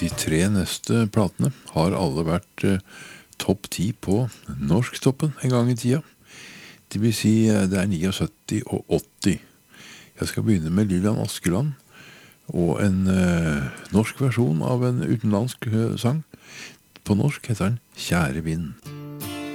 De 3 neste platene har alle vært topp 10 på norsktoppen en gang i tida. Det vil si det er 79 og 80. Jeg skal begynne med Lillian Askeland og en norsk versjon av en utenlandsk sang. På norsk heter den Kjære vind.